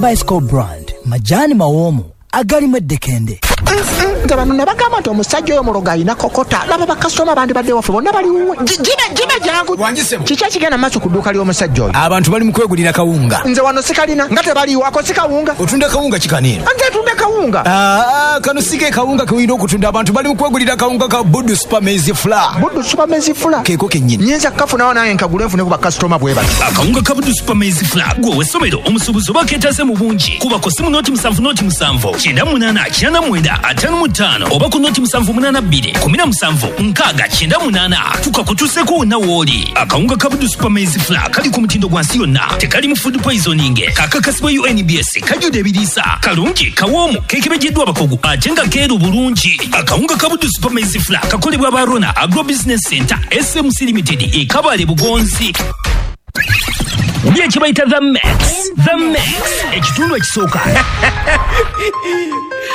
Bicycle brand majani mawoomu agalimu eddekende. Nga bano ne bagamba nti omusajja oyo muloga alina kokota laba bakasitoma bandi badde waffe bonna bali wuwe jibe jangu kiki ekigenda maaso ku dduuka ly'omusajja oyo. Abantu bali mu kwegulira kawunga. Nze wano sikalina nga tebaliiwako si kawunga. Otunda kawunga kikaniino? Nze ntunda kawunga. Kano sige kawunga kewulira okutunda. Abantu bali mu kwegulira kawunga ka Buddu Super Maize Flour. Buddu Super Maize Flour keeko kennyini. Nyinza kafunawo naye nkagula nfune ku bakasitoma bwe bati. Akawunga ka Buddu Super Maize Flour gwe w'essomero omusuubuzi oba keetaase mu bungi kuba ku simu nooti 7 98 99 55 oba ku nooti 782 17 98 tukakutuuseko wonna w'oli. Akawunga ka Buddu Super Maize Flour kali ku mutindo gwa nsi yonna, tekali mu food poisoning, kakakasibwa UNBS, kajjudde ebiriisa, kalungi, kawoomu, keekebejeddwa abakugu ate nga keeru bulungi. Akawunga ka Buddu Super Maize Flour kakolebwa ba Rona Agro Business Center SMC Limited e Kabale Bugonzi. Bye kibayita The Max ekitundu ekisooka